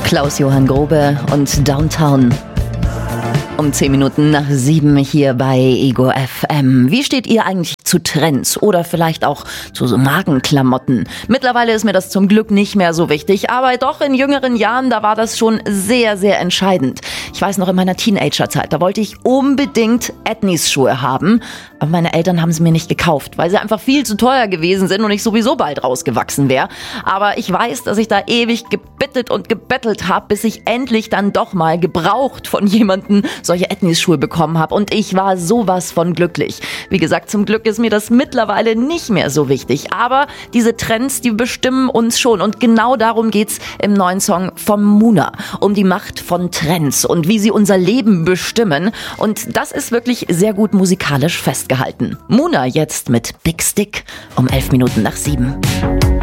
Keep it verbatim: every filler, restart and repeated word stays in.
Klaus-Johann Grobe und Downtown. Um zehn Minuten nach sieben hier bei Ego F M. Wie steht ihr eigentlich zu Trends oder vielleicht auch zu so Markenklamotten? Mittlerweile ist mir das zum Glück nicht mehr so wichtig, aber doch in jüngeren Jahren, da war das schon sehr, sehr entscheidend. Ich weiß noch, in meiner Teenagerzeit, da wollte ich unbedingt Ethnies-Schuhe haben, aber meine Eltern haben sie mir nicht gekauft, weil sie einfach viel zu teuer gewesen sind und ich sowieso bald rausgewachsen wäre. Aber ich weiß, dass ich da ewig gebittet und gebettelt habe, bis ich endlich dann doch mal gebraucht von jemandem solche Ethnies-Schuhe bekommen habe und ich war sowas von glücklich. Wie gesagt, zum Glück ist mir das mittlerweile nicht mehr so wichtig, aber diese Trends, die bestimmen uns schon und genau darum geht's im neuen Song von Muna, um die Macht von Trends und wie sie unser Leben bestimmen und das ist wirklich sehr gut musikalisch festgehalten. Muna jetzt mit Big Stick um elf Minuten nach sieben.